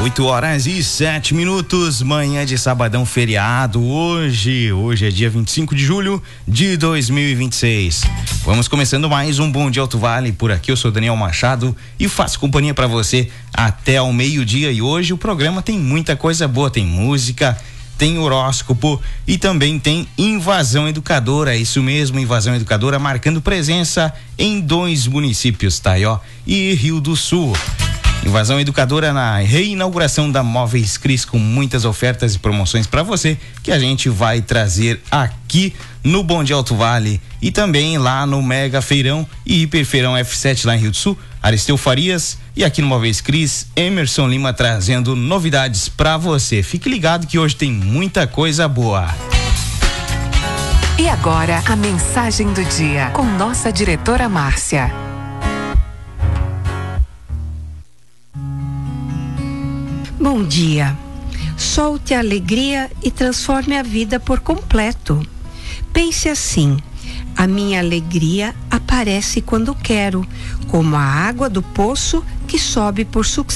8h07, manhã de sabadão feriado, hoje é dia 25 de julho de 2026. Vamos começando mais um Bom Dia Alto Vale, por aqui eu sou Daniel Machado e faço companhia para você até ao meio-dia, e hoje o programa tem muita coisa boa, tem música, tem horóscopo e também tem Invasão Educadora, isso mesmo, Invasão Educadora marcando presença em 2 municípios, Taió e Rio do Sul. Invasão Educadora na reinauguração da Móveis Cris, com muitas ofertas e promoções para você que a gente vai trazer aqui no Bom Dia Alto Vale e também lá no Mega Feirão e Hiperfeirão F7 lá em Rio do Sul, Aristeu Farias, e aqui no Móveis Cris, Emerson Lima trazendo novidades para você. Fique ligado que hoje tem muita coisa boa. E agora a mensagem do dia com nossa diretora Márcia. Bom dia. Solte a alegria e transforme a vida por completo. Pense assim: a minha alegria aparece quando quero, como a água do poço que sobe por sucção.